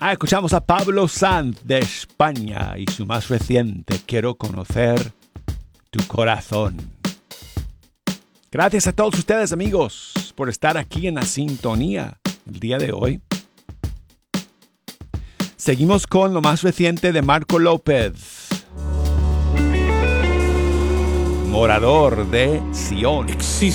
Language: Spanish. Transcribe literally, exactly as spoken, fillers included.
Ah, escuchamos a Pablo Sanz de España y su más reciente, Quiero conocer tu corazón. Gracias a todos ustedes, amigos, por estar aquí en la sintonía el día de hoy. Seguimos con lo más reciente de Marco López, Morador de Sion.